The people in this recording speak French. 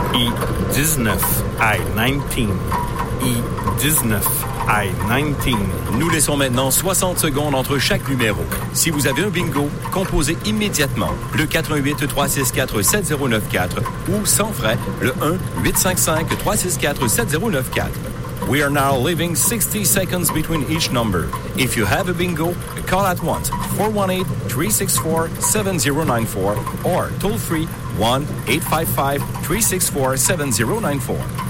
E19, I-19, E19, I-19. Nous laissons maintenant 60 secondes entre chaque numéro. Si vous avez un bingo, composez immédiatement le 418-364-7094 ou sans frais le 1-855-364-7094. We are now leaving 60 seconds between each number. If you have a bingo, call at once 418-364-7094 or toll free 1-855-364-7094.